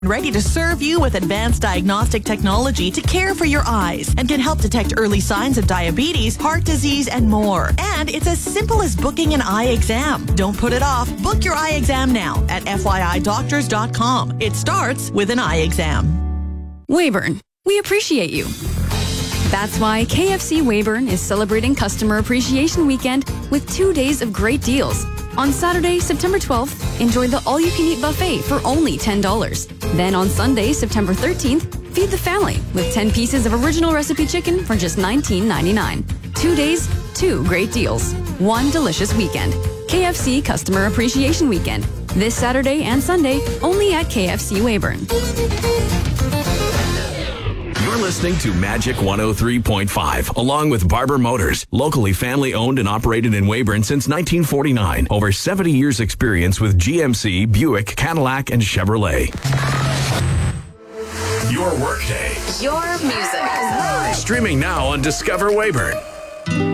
Ready to serve you with advanced diagnostic technology to care for your eyes and can help detect early signs of diabetes, heart disease, and more. And it's as simple as booking an eye exam. Don't put it off. Book your eye exam now at FYIDoctors.com. It starts with an eye exam. Weyburn, we appreciate you. That's why KFC Weyburn is celebrating Customer Appreciation Weekend with 2 days of great deals. On Saturday, September 12th, enjoy the all-you-can-eat buffet for only $10. Then on Sunday, September 13th, feed the family with 10 pieces of original recipe chicken for just $19.99. 2 days, 2 great deals. 1 delicious weekend. KFC Customer Appreciation Weekend. This Saturday and Sunday, only at KFC Weyburn. You're listening to Magic 103.5, along with Barber Motors, locally family-owned and operated in Weyburn since 1949. Over 70 years experience with GMC, Buick, Cadillac, and Chevrolet. Your workday. Your music. Streaming now on Discover Weyburn.